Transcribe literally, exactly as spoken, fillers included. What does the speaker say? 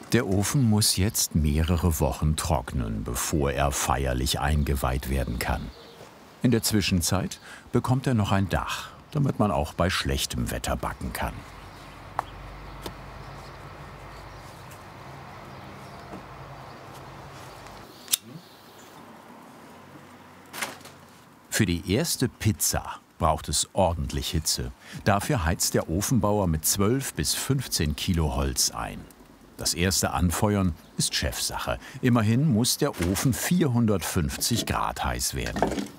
Der Ofen muss jetzt mehrere Wochen trocknen, bevor er feierlich eingeweiht werden kann. In der Zwischenzeit bekommt er noch ein Dach, damit man auch bei schlechtem Wetter backen kann. Für die erste Pizza braucht es ordentlich Hitze. Dafür heizt der Ofenbauer mit zwölf bis fünfzehn Kilo Holz ein. Das erste Anfeuern ist Chefsache. Immerhin muss der Ofen vierhundertfünfzig Grad heiß werden.